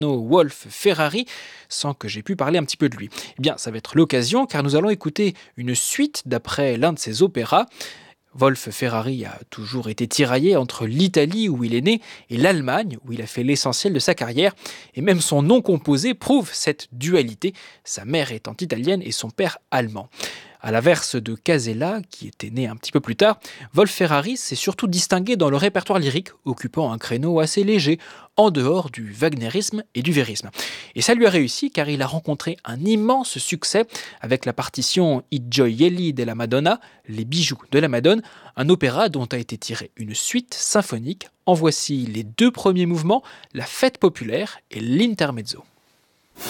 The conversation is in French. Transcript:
Wolf Ferrari sans que j'aie pu parler un petit peu de lui. Eh bien, ça va être l'occasion car nous allons écouter une suite d'après l'un de ses opéras. Wolf Ferrari a toujours été tiraillé entre l'Italie où il est né et l'Allemagne où il a fait l'essentiel de sa carrière. Et même son nom composé prouve cette dualité, sa mère étant italienne et son père allemand. À l'inverse de Casella, qui était né un petit peu plus tard, Wolf Ferrari s'est surtout distingué dans le répertoire lyrique, occupant un créneau assez léger, en dehors du wagnérisme et du vérisme. Et ça lui a réussi car il a rencontré un immense succès avec la partition I gioielli della Madonna, les bijoux de la Madone, un opéra dont a été tirée une suite symphonique. En voici les deux premiers mouvements, la fête populaire et l'intermezzo.